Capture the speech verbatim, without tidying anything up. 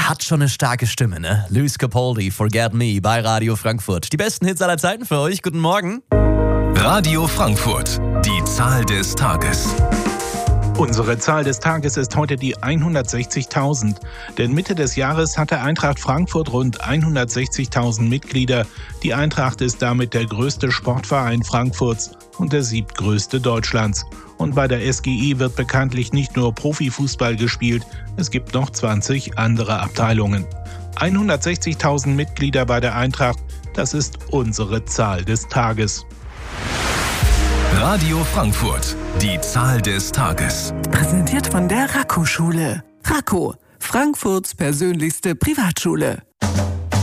hat schon eine starke Stimme, ne? Lewis Capaldi, Forget Me bei Radio Frankfurt. Die besten Hits aller Zeiten für euch. Guten Morgen. Radio Frankfurt, die Zahl des Tages. Unsere Zahl des Tages ist heute die hundertsechzigtausend. Denn Mitte des Jahres hatte Eintracht Frankfurt rund hundertsechzigtausend Mitglieder. Die Eintracht ist damit der größte Sportverein Frankfurts und der siebtgrößte Deutschlands. Und bei der S G I wird bekanntlich nicht nur Profifußball gespielt, es gibt noch zwanzig andere Abteilungen. hundertsechzigtausend Mitglieder bei der Eintracht, das ist unsere Zahl des Tages. Radio Frankfurt, die Zahl des Tages. Präsentiert von der Racco-Schule. Racco, Frankfurts persönlichste Privatschule.